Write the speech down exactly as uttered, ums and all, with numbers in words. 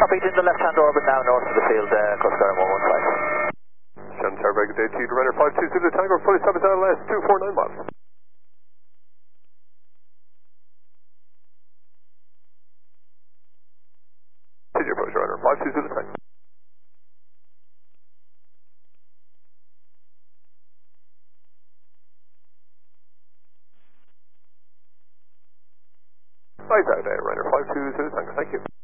Copy, in the left-hand orbit now, north of the field, uh, Coast Guard one one five. Shannon Tower, very good day to you, runner five two Zulu Tango, fully stopped at L S two four nine miles. Continue approach, runner five two Zulu Tango. Right out there, runner five two Zulu Tango, thank you.